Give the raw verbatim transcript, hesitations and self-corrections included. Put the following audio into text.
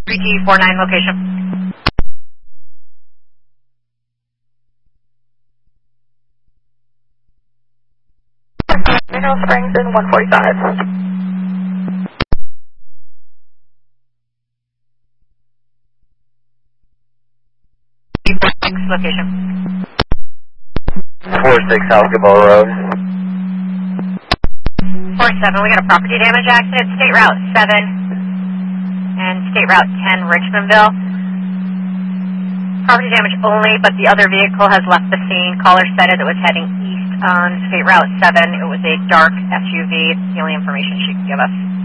three T four nine location. Mineral Springs in one forty-five. Six location. four six South Gilboa Road. four seven, we got a property damage accident, State Route seven and State Route ten, Richmondville. Property damage only, but the other vehicle has left the scene. Caller said it was heading east on State Route seven. It was a dark S U V. It's the only information she could give us.